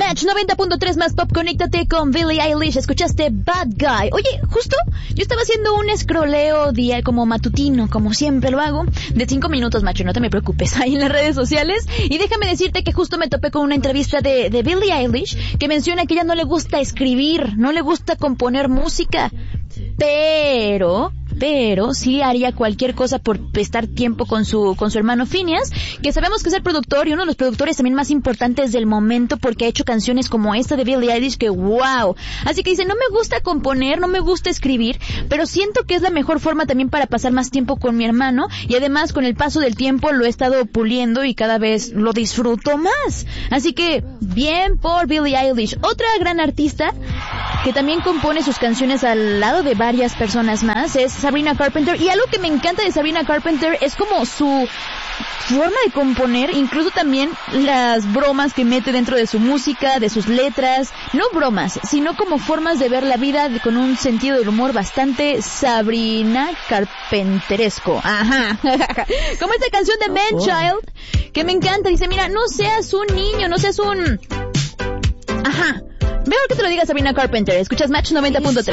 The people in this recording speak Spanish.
Match 90.3 más pop, conéctate con Billie Eilish. Escuchaste Bad Guy. Oye, justo yo estaba haciendo un scrolleo día como matutino, como siempre lo hago, de 5 minutos, macho, no te me preocupes, ahí en las redes sociales. Y déjame decirte que justo me topé con una entrevista de Billie Eilish que menciona que ella no le gusta escribir, no le gusta componer música, pero sí haría cualquier cosa por estar tiempo con su hermano Phineas, que sabemos que es el productor y uno de los productores también más importantes del momento, porque ha hecho canciones como esta de Billie Eilish que wow. Así que dice, no me gusta componer, no me gusta escribir, pero siento que es la mejor forma también para pasar más tiempo con mi hermano, y además con el paso del tiempo lo he estado puliendo y cada vez lo disfruto más. Así que bien por Billie Eilish, otra gran artista que también compone sus canciones al lado de varias personas más es Sabrina Carpenter. Y algo que me encanta de Sabrina Carpenter es como su forma de componer, incluso también las bromas que mete dentro de su música, de sus letras. No bromas, sino como formas de ver la vida con un sentido del humor bastante Sabrina Carpenteresco. Ajá. Como esta canción de Man Child, que me encanta. Dice, mira, no seas un niño, no seas un... Ajá. Mejor que te lo diga Sabrina Carpenter. Escuchas Match 90.3.